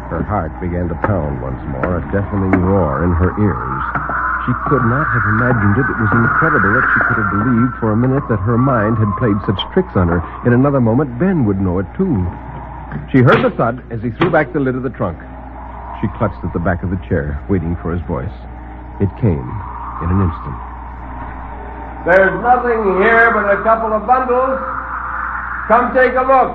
Her heart began to pound once more, a deafening roar in her ears. She could not have imagined it. It was incredible that she could have believed for a minute that her mind had played such tricks on her. In another moment, Ben would know it, too. She heard the thud as he threw back the lid of the trunk. She clutched at the back of the chair, waiting for his voice. It came in an instant. There's nothing here but a couple of bundles. Come take a look.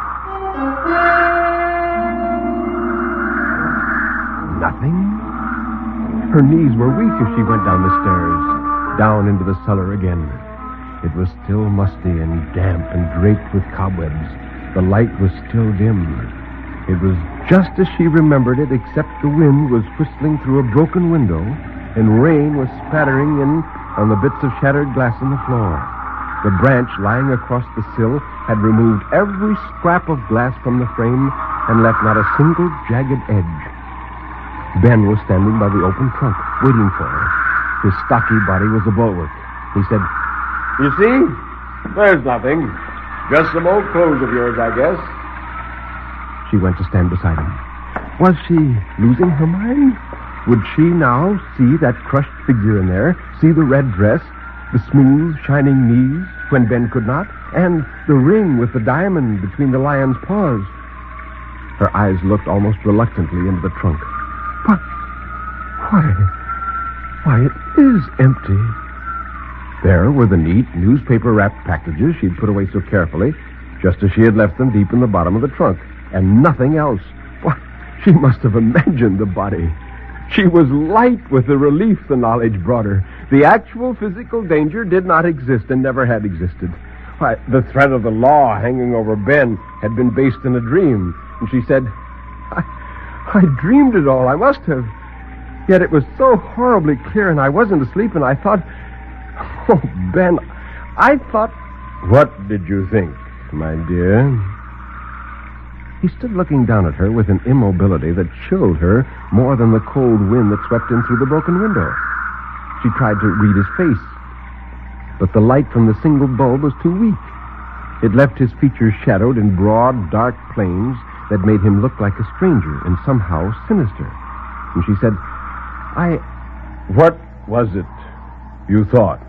Nothing? Her knees were weak as she went down the stairs, down into the cellar again. It was still musty and damp and draped with cobwebs. The light was still dim. It was just as she remembered it, except the wind was whistling through a broken window and rain was spattering in on the bits of shattered glass on the floor. The branch lying across the sill had removed every scrap of glass from the frame and left not a single jagged edge. Ben was standing by the open trunk, waiting for her. His stocky body was a bulwark. He said, You see? There's nothing. Just some old clothes of yours, I guess. She went to stand beside him. Was she losing her mind? Would she now see that crushed figure in there, see the red dress, the smooth, shining knees when Ben could not, and the ring with the diamond between the lion's paws? Her eyes looked almost reluctantly into the trunk. Why, it is empty. There were the neat, newspaper-wrapped packages she'd put away so carefully, just as she had left them deep in the bottom of the trunk, and nothing else. Why, she must have imagined the body. She was light with the relief the knowledge brought her. The actual physical danger did not exist and never had existed. Why, the threat of the law hanging over Ben had been based in a dream, and she said, I dreamed it all. I must have. Yet it was so horribly clear, and I wasn't asleep, and I thought, oh, Ben, I thought... What did you think, my dear? He stood looking down at her with an immobility that chilled her more than the cold wind that swept in through the broken window. She tried to read his face, but the light from the single bulb was too weak. It left his features shadowed in broad, dark planes that made him look like a stranger and somehow sinister. And she said, What was it you thought?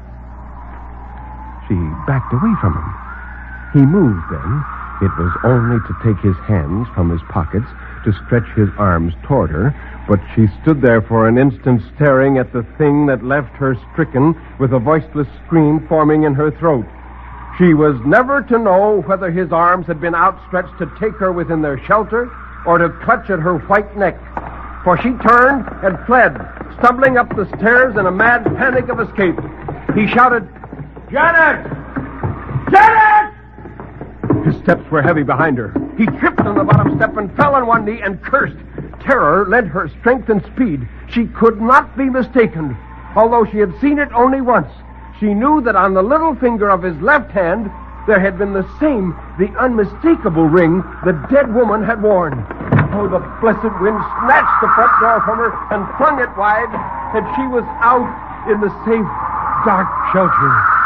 She backed away from him. He moved then. It was only to take his hands from his pockets, to stretch his arms toward her, but she stood there for an instant staring at the thing that left her stricken with a voiceless scream forming in her throat. She was never to know whether his arms had been outstretched to take her within their shelter or to clutch at her white neck, for she turned and fled, stumbling up the stairs in a mad panic of escape. He shouted, Janet! Janet! His steps were heavy behind her. He tripped on the bottom step and fell on one knee and cursed. Terror lent her strength and speed. She could not be mistaken. Although she had seen it only once, she knew that on the little finger of his left hand there had been the unmistakable ring the dead woman had worn. Oh, the blessed wind snatched the front door from her and flung it wide, and she was out in the safe, dark shelter.